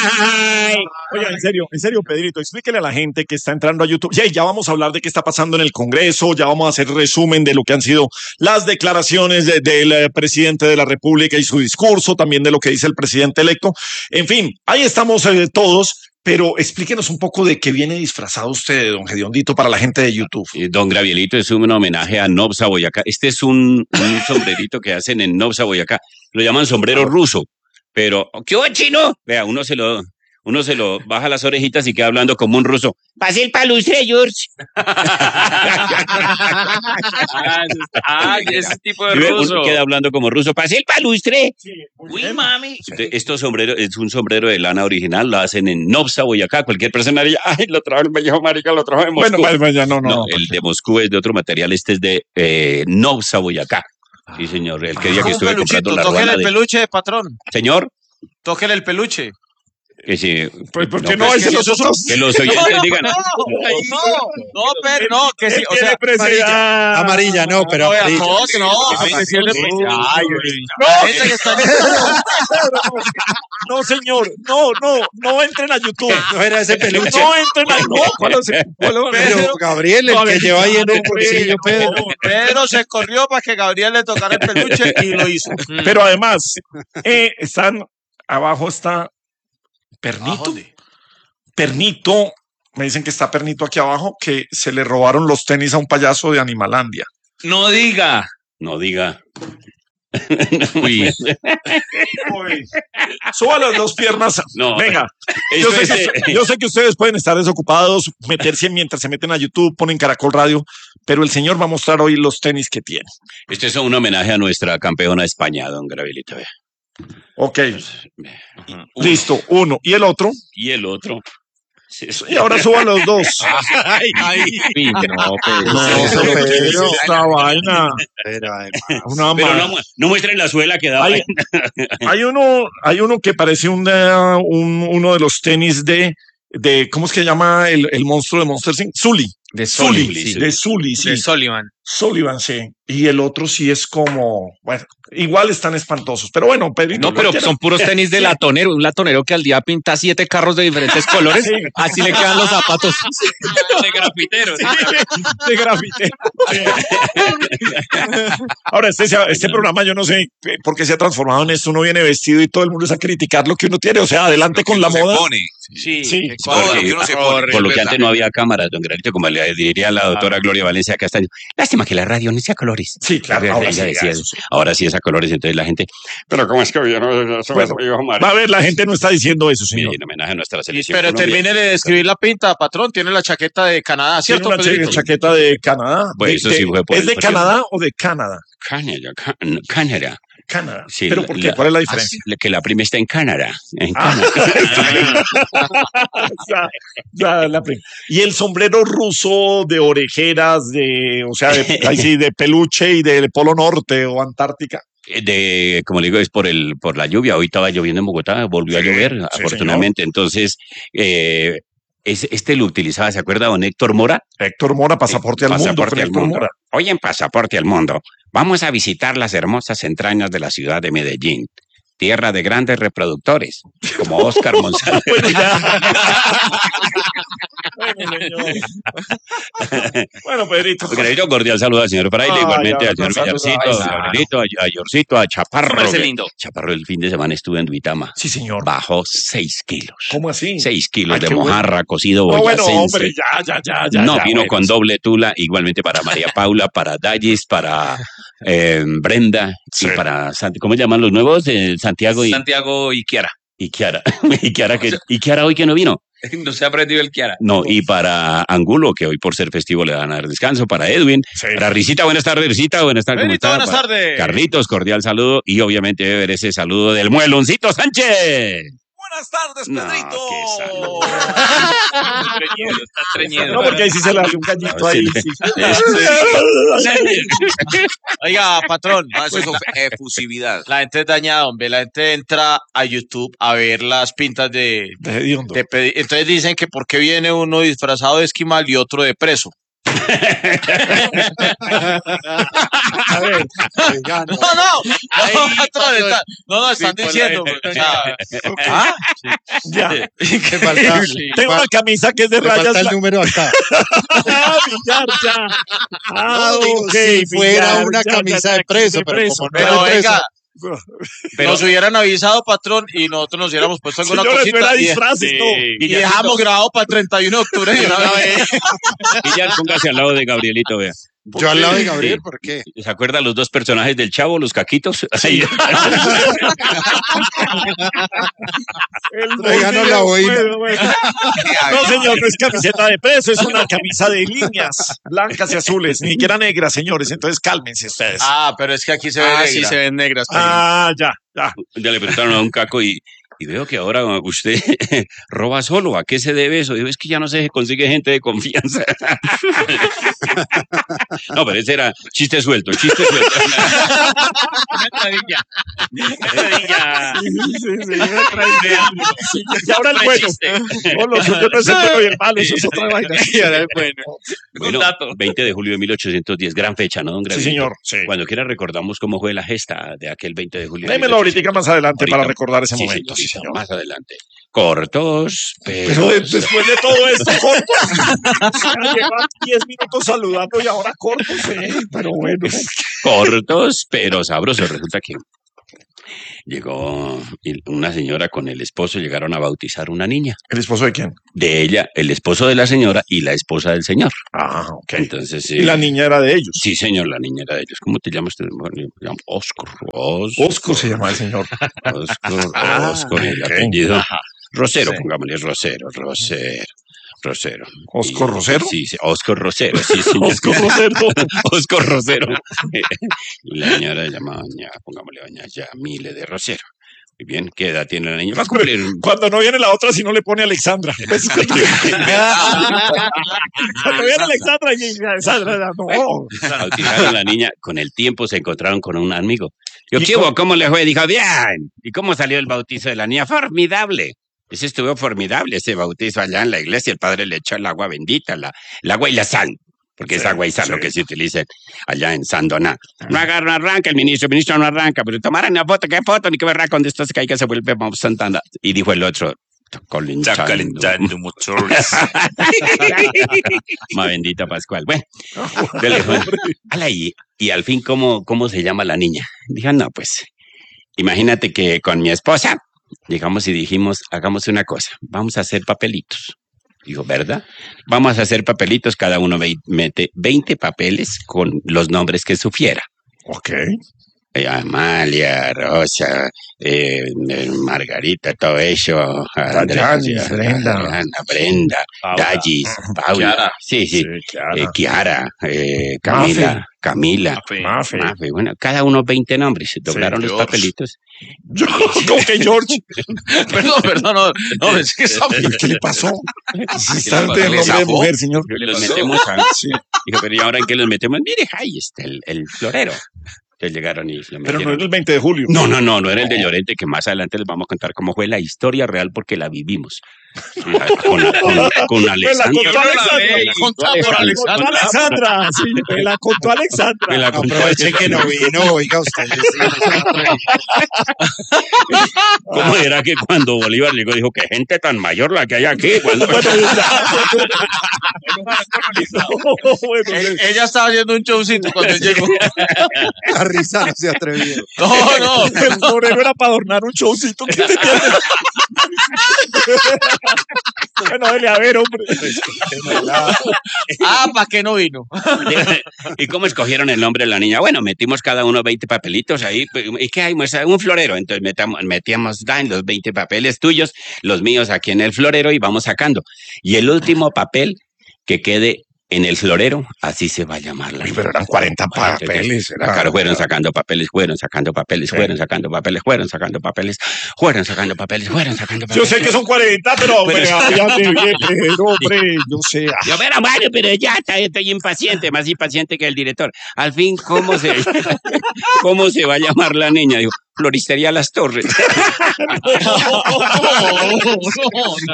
Oiga, en serio, Pedrito, explíquele a la gente que está entrando a YouTube. Ya vamos a hablar de qué está pasando en el Congreso, ya vamos a hacer resumen de lo que han sido las declaraciones del presidente de la República y su discurso, también de lo que dice el presidente electo. En fin, ahí estamos todos. Pero explíquenos un poco de qué viene disfrazado usted, don Gediondito, para la gente de YouTube. Don Gravielito, es un homenaje a Nobsa, Boyacá. Este es un sombrerito que hacen en Nobsa, Boyacá. Lo llaman sombrero ruso. Pero, ¿qué hubo, chino? Vea, uno se lo baja las orejitas y queda hablando como un ruso. Pase el palustre, George. Ese tipo de ruso. Queda hablando como ruso. Pase el palustre. Sí, uy, mami. Estos sombreros es un sombrero de lana original, lo hacen en Nobsa, Boyacá. Cualquier persona diría, ay, lo trajo el viejo marica, lo trajo de Moscú. Bueno, ya no. El de Moscú es de otro material, este es de Nobsa, Boyacá. Sí, señor, el que día que estuve comprando la tóquele el peluche, patrón. Señor. Tóquele el peluche. Que sí. Pues, ¿por qué no hay los otros? Que los oyentes digan. No, que sí, o sea, amarilla, no, pero no, señor, no entren a YouTube. No era ese peluche. No entren a Pero Gabriel, el que lleva ahí en un bolsillo, Pedro se corrió para que Gabriel le tocara el peluche y lo hizo. Pero además, abajo está Pernito, me dicen que está Pernito aquí abajo, que se le robaron los tenis a un payaso de Animalandia. No diga. Uy. Suba las dos piernas. No. Venga. Yo sé que ustedes pueden estar desocupados, meterse mientras se meten a YouTube, ponen Caracol Radio, pero el señor va a mostrar hoy los tenis que tiene. Este es un homenaje a nuestra campeona de España, don Gravielito. Ok. Listo, uno. ¿Y el otro? Y ahora suban los dos. Pedro. Esta vaina. No muestren la suela que da. Hay uno que parece uno de los tenis de ¿cómo es que se llama el monstruo de Monster Inc? Sully. De Sully, sí. De Sullivan. Sullivan, sí. Y el otro sí es como, bueno, igual están espantosos. Pero bueno, Pedrito. No, pero son puros tenis de latonero. Un latonero que al día pinta 7 carros de diferentes colores. Sí. Así le quedan los zapatos. De grafitero. De grafitero. Ahora, este programa, yo no sé por qué se ha transformado en esto. Uno viene vestido y todo el mundo es a criticar lo que uno tiene. O sea, adelante con la moda. Sí. Por lo que antes no había cámaras, don Granito, como le diría la doctora Gloria Valencia Castaño. Lástima que la radio no sea a colores. Sí, claro. Ahora sí es a colores, entonces la gente. Pero ¿cómo es que hoy no? Va a ver, la gente no está diciendo eso, señor. En homenaje a nuestra selección. Pero termine de describir la pinta, patrón. Tiene la chaqueta de Canadá, ¿cierto? Tiene una chaqueta de Canadá. Pues eso sí fue por ¿Es de Canadá o de Canadá? Canadá. Sí, ¿pero por qué? ¿Cuál es la diferencia? Que la prima está en Canadá. Y el sombrero ruso de orejeras, de peluche y de Polo Norte o Antártica. Como le digo, es por la lluvia. Hoy estaba lloviendo en Bogotá, volvió a llover, afortunadamente. Señor. Entonces, lo utilizaba, ¿se acuerda, don Héctor Mora? Héctor Mora, Pasaporte al Mundo. Mora. Hoy en Pasaporte al Mundo vamos a visitar las hermosas entrañas de la ciudad de Medellín, tierra de grandes reproductores, como Oscar Monsalve. Bueno, Pedrito. Pedrito, cordial saludo al señor Fraile, igualmente al señor Villarcito, a Gabrielito, a Yorcito, a Chaparro. Lindo. Chaparro, el fin de semana estuve en Duitama. Sí, señor. Bajó 6 kilos. ¿Cómo así? 6 kilos de mojarra, cocido boyacense. Bueno, hombre, ya. No, vino con doble tula, igualmente para María Paula, para Dallis, para Brenda, y para ¿cómo llaman los nuevos? Santiago y Kiara. Y Kiara hoy que no vino. No se ha aprendido el Kiara. No, y para Angulo, que hoy por ser festivo le van a dar descanso, para Edwin, para Risita, buenas tardes, Risita, buenas tardes. Buenas tardes. Carlitos, cordial saludo, y obviamente debe ver ese saludo del Mueloncito Sánchez. Buenas tardes, Pedrito. Está estreñido. No, porque ahí sí se le hace un gallito ahí. Oiga, patrón, eso es efusividad. La gente es dañada, hombre. La gente entra a YouTube a ver las pintas de hediondo. Entonces dicen que por qué viene uno disfrazado de esquimal y otro de preso. A ver, oiga, no. Patrón, no, están diciendo. O sea, Ya. ¿Qué falta? Tengo una camisa que es de Le falta rayas. el número acá. Villar, ya. No, digo, ok, si fuera Villar, una ya, camisa ya, de preso, pero como no pero es de preso, oiga, Pero- nos hubieran avisado, patrón, y nosotros nos hubiéramos puesto alguna Señores, no cosita. era Y, disfraces, no. y dejamos grabado para el 31 de octubre de una vez. Villar, póngase al lado de Gabrielito, vea. yo al lado de Gabriel, Sí. ¿por qué? ¿Se acuerdan los dos personajes del Chavo, los caquitos? Ahí. Tráiganos la boina. No, señor, no es camiseta de preso, es una camisa de líneas blancas y azules, ni siquiera negras, señores. Entonces cálmense ustedes. Pero es que aquí se ve Sí negra. se ven negras. Ya. Ya le preguntaron a un caco y veo que ahora usted roba solo. ¿A qué se debe eso? Digo, es que ya no se consigue gente de confianza. No, pero ese era chiste suelto. Y ahora el bueno. No, lo suyo no es el bueno y el malo, eso es otra vaina. Y ahora es bueno. Bueno, 20 de julio de 1810, gran fecha, ¿no, don Sí, Gabrielito? señor. Sí. Cuando quiera recordamos cómo fue la gesta de aquel 20 de julio. de Démelo ahorita 1810. más adelante Ahorita. para recordar ese Sí, momento. Sí, señor. Más adelante. Cortos, Pero después de todo esto, cortos. Ya llevan 10 minutos saludando y ahora cortos, pero bueno. cortos, pero sabrosos. Resulta que llegó una señora con el esposo, llegaron a bautizar una niña. ¿El esposo de quién? De ella, el esposo de la señora y la esposa del señor. Ok. Entonces, Y la niña era de ellos. Sí, señor, la niña era de ellos. ¿Cómo te llamas? Te llamo Oscar. Oscar se llama el señor. Oscar, y el ok. apellido. Rosero, Sí. pongámosle Rosero. ¿Oscar Rosero? Sí, Oscar Rosero, sí, señor. Oscar Rosero. Oscar Rosero. Y la señora llamaba, pongámosle doña Yamile de Rosero. Muy bien, ¿qué edad tiene la niña? Va a cumplir. Cuando no viene la otra, si no le pone Alexandra. Pues, Cuando viene Alexandra, y Alexandra, no. Bautizaron a la niña, con el tiempo se encontraron con un amigo. Yo, ¿Y ¿qué hubo? ¿Cómo le fue? Dijo, bien. ¿Y cómo salió el bautizo de la niña? Formidable. Ese estuvo formidable, ese bautizo allá en la iglesia. El padre le echó el agua bendita, el agua y la sal. Porque es agua y sal lo que se utiliza allá en Sandoná. No arranca el ministro no arranca, pero tomaran una foto, ¿qué foto? Ni que verá cuando esto se caiga, se vuelve Bob Santana. Y dijo el otro, está calentando motores. Ma bendita Pascual. Bueno, y al fin, ¿cómo se llama la niña? Dijo, no, pues, imagínate que con mi esposa llegamos y dijimos, hagamos una cosa, vamos a hacer papelitos. Digo, ¿verdad? Vamos a hacer papelitos, cada uno mete 20 papeles con los nombres que supiera. Ok. Amalia, Rosa, Margarita, todo eso. Dayanis, Brenda. Ana, Brenda, Paula. Dallis, Paula. Kiara. Sí. Kiara. Kiara, Camila, Mafe. Mafe. Bueno, cada uno 20 nombres. Se doblaron los George. papelitos. ¿Cómo que George? Perdón, no, es que está ¿Qué le pasó? Instante le el nombre de zafó. mujer, señor. Los metemos a... Dijo, pero ¿y ahora en qué los metemos? Mire, ahí está el florero. Entonces llegaron y lo Pero metieron. no era el 20 de julio. No era el de Llorente, que más adelante les vamos a contar cómo fue la historia real porque la vivimos. Con Me la Alessandra. contó Alexandra. Alexandra. Me la contó Alexandra. Sí, me la contó Alexandra. Me la contó Aproveche que no vino, oiga usted. ¿Cómo era que cuando Bolívar llegó dijo que gente tan mayor la que hay aquí? Cuando... Ella estaba haciendo un showcito cuando él llegó. La risa no se ha atrevido. No. El florero era para adornar un showcito que tenía. Bueno, dele a ver, hombre. ¿Para qué no vino? ¿Y cómo escogieron el nombre de la niña? Bueno, metimos cada uno 20 papelitos ahí. ¿Y qué hay? Un florero. Entonces metíamos en los 20 papeles tuyos, los míos aquí en el florero y vamos sacando. Y el último papel que quede en el florero, así se va a llamar la niña. Pero eran 40 papeles. Claro, fueron sacando papeles. Yo sé que son 40, pero hombre, hombre, yo sé. Yo, pero bueno, pero ya estoy impaciente, más impaciente que el director. Al fin, ¿cómo se va a llamar la niña? Digo, Floristería Las Torres.